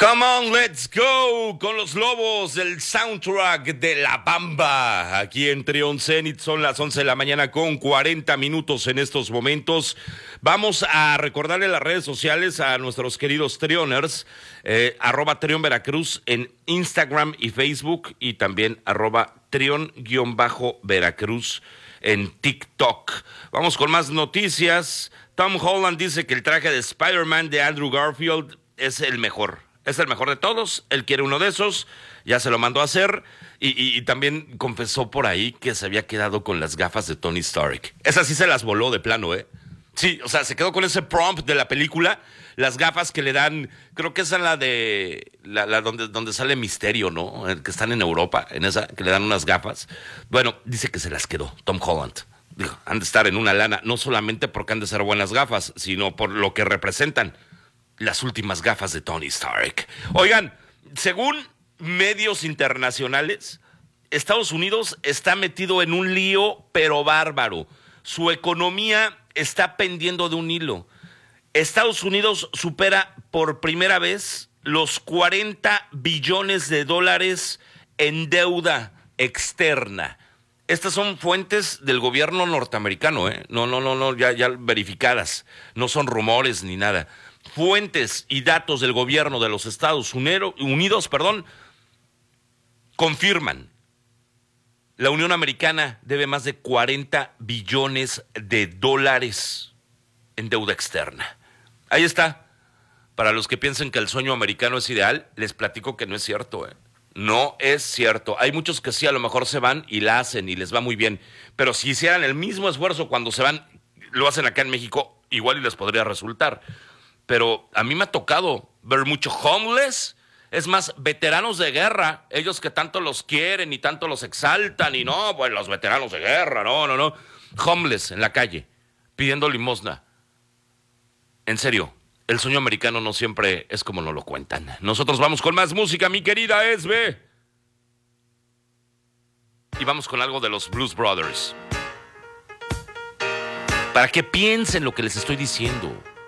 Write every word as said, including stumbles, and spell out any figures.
Come on, let's go con los Lobos, el soundtrack de La Bamba. Aquí en Trion Zenit son las once de la mañana con cuarenta minutos en estos momentos. Vamos a recordarle las redes sociales a nuestros queridos Trioners, eh, arroba Trion Veracruz en Instagram y Facebook, y también arroba Trion-Veracruz en TikTok. Vamos con más noticias. Tom Holland dice que el traje de Spider-Man de Andrew Garfield es el mejor. Es el mejor de todos, él quiere uno de esos, ya se lo mandó a hacer, y, y, y también confesó por ahí que se había quedado con las gafas de Tony Stark. Esas sí se las voló de plano, ¿eh? Sí, o sea, se quedó con ese prompt de la película, las gafas que le dan, creo que esa es la de, la, la donde, donde sale Misterio, ¿no? El que están en Europa, en esa, que le dan unas gafas. Bueno, dice que se las quedó, Tom Holland. Dijo, han de estar en una lana, no solamente porque han de ser buenas gafas, sino por lo que representan. Las últimas gafas de Tony Stark. Oigan, según medios internacionales, Estados Unidos está metido en un lío, pero bárbaro. Su economía está pendiendo de un hilo. Estados Unidos supera por primera vez los cuarenta billones de dólares en deuda externa. Estas son fuentes del gobierno norteamericano, ¿eh? No, no, no, no, ya, ya verificadas. No son rumores ni nada. Fuentes y datos del gobierno de los Estados Unidos, perdón, confirman. La Unión Americana debe más de cuarenta billones de dólares en deuda externa. Ahí está. Para los que piensen que el sueño americano es ideal, les platico que no es cierto, ¿eh? No es cierto. Hay muchos que sí, a lo mejor se van y la hacen y les va muy bien. Pero si hicieran el mismo esfuerzo cuando se van, lo hacen acá en México, igual y les podría resultar. Pero a mí me ha tocado ver mucho homeless, es más, veteranos de guerra, ellos que tanto los quieren y tanto los exaltan, y no, pues los veteranos de guerra, no, no, no, homeless en la calle, pidiendo limosna. En serio, el sueño americano no siempre es como nos lo cuentan. Nosotros vamos con más música, mi querida Esbe. Y vamos con algo de los Blues Brothers. Para que piensen lo que les estoy diciendo.